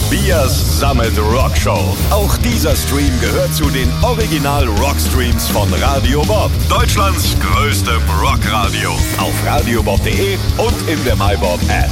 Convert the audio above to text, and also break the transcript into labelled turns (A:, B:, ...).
A: Tobias sammelt Rockshow. Auch dieser Stream gehört zu den Original-Rockstreams von Radio Bob. Deutschlands größtem Rockradio. Auf radiobob.de und in der MyBob-App.